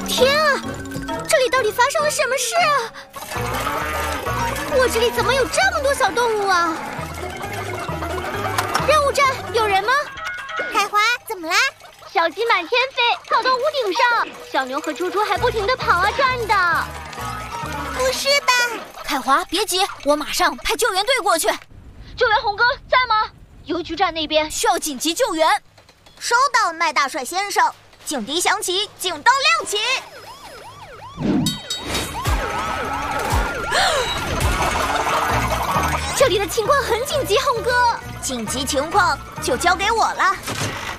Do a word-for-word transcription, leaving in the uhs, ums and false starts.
天啊，这里到底发生了什么事啊？我这里怎么有这么多小动物啊？任务站有人吗？ 海华，怎么啦？ 小鸡满天飞，跑到屋顶上，小牛和猪猪还不停地跑啊转的。 不是吧？ 凯华，别急，我马上派救援队过去。 救援红哥在吗？邮局站那边需要紧急救援。 收到，麦大帅先生。警笛响起，警灯亮起。 这里的情况很紧急，红哥。 紧急情况就交给我了。